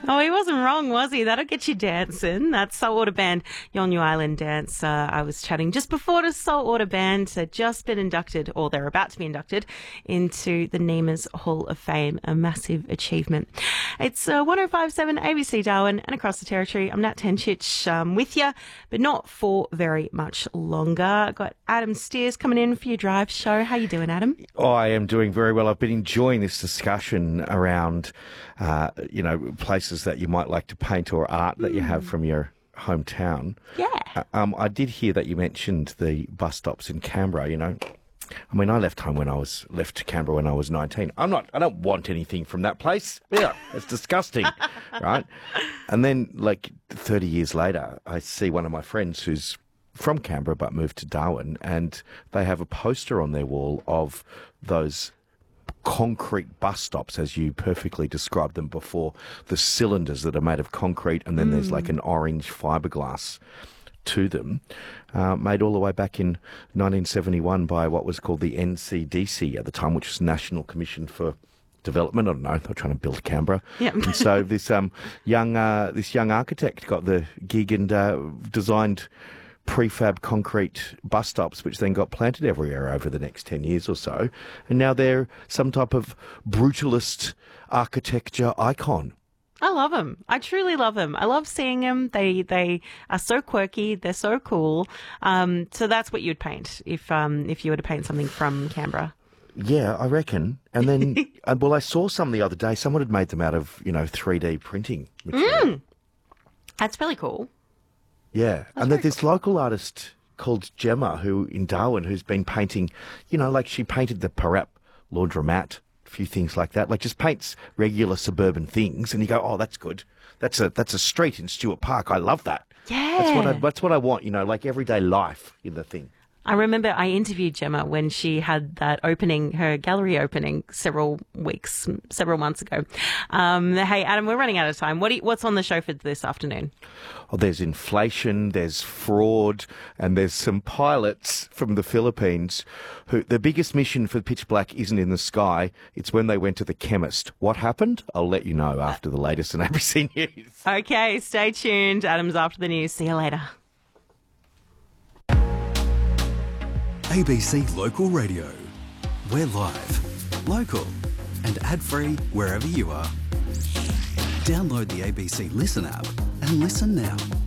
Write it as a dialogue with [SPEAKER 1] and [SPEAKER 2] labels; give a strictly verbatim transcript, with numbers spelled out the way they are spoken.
[SPEAKER 1] Oh, he wasn't wrong, was he? That'll get you dancing. That Saltwater Band, Your New Island Dance. Uh, I was chatting just before the Saltwater Band had just been inducted, or they're about to be inducted, into the NEMA's Hall of Fame. A massive achievement. It's uh, one oh five point seven A B C Darwin and across the territory. I'm Nat Tenchich um, with you, but not for very much longer. Got Adam Steers coming in for your drive show. How you doing, Adam?
[SPEAKER 2] Oh, I am doing very well. I've been enjoying this discussion around, uh, you know, places that you might like to paint or art that mm. you have from your hometown.
[SPEAKER 1] Yeah.
[SPEAKER 2] Uh, um, I did hear that you mentioned the bus stops in Canberra, you know. I mean, I left home when I was left Canberra when I was nineteen. I'm not, I don't want anything from that place. Yeah, it's disgusting, right? And then, like, thirty years later, I see one of my friends who's from Canberra but moved to Darwin, and they have a poster on their wall of those concrete bus stops, as you perfectly described them before, the cylinders that are made of concrete, and then mm. there's like an orange fiberglass to them, uh, made all the way back in nineteen seventy-one by what was called the N C D C at the time, which was National Commission for Development. I don't know, they're trying to build Canberra.
[SPEAKER 1] Yep.
[SPEAKER 2] And so this um, young uh, this young architect got the gig and uh, designed prefab concrete bus stops, which then got planted everywhere over the next ten years or so. And now they're some type of brutalist architecture icon.
[SPEAKER 1] I love them. I truly love them. I love seeing them. They they are so quirky. They're so cool. Um, so that's what you'd paint if um, if you were to paint something from Canberra.
[SPEAKER 2] Yeah, I reckon. And then, uh, well, I saw some the other day. Someone had made them out of, you know, three D printing material.
[SPEAKER 1] Mm. That's really cool.
[SPEAKER 2] Yeah,
[SPEAKER 1] That's
[SPEAKER 2] and there's this
[SPEAKER 1] cool.
[SPEAKER 2] local artist called Gemma who in Darwin who's been painting, you know, like she painted the Parap laundromat, a few things like that, like just paints regular suburban things, and you go, oh, that's good. That's a that's a street in Stewart Park. I love that.
[SPEAKER 1] Yeah,
[SPEAKER 2] that's what I, that's what I want. You know, like everyday life in the thing.
[SPEAKER 1] I remember I interviewed Gemma when she had that opening, her gallery opening, several weeks, several months ago. Um, hey, Adam, we're running out of time. What do you, what's on the show for this afternoon?
[SPEAKER 2] Oh, there's inflation, there's fraud, and there's some pilots from the Philippines who the biggest mission for Pitch Black isn't in the sky. It's when they went to the chemist. What happened? I'll let you know after the latest on A B C News.
[SPEAKER 1] Okay, stay tuned. Adam's after the news. See you later.
[SPEAKER 3] A B C Local Radio. We're live, local, and ad-free wherever you are. Download the A B C Listen app and listen now.